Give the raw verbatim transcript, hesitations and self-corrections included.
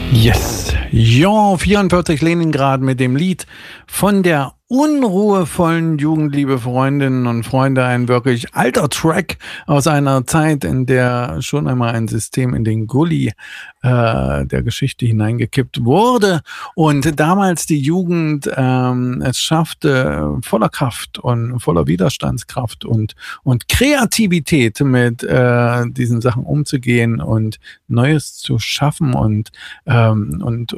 Yes, Jean vierundvierzig Leningrad mit dem Lied von der unruhevollen Jugend, liebe Freundinnen und Freunde. Ein wirklich alter Track aus einer Zeit, in der schon einmal ein System in den Gully äh, der Geschichte hineingekippt wurde und damals die Jugend ähm, es schaffte, voller Kraft und voller Widerstandskraft und, und Kreativität mit äh, diesen Sachen umzugehen und Neues zu schaffen und, ähm, und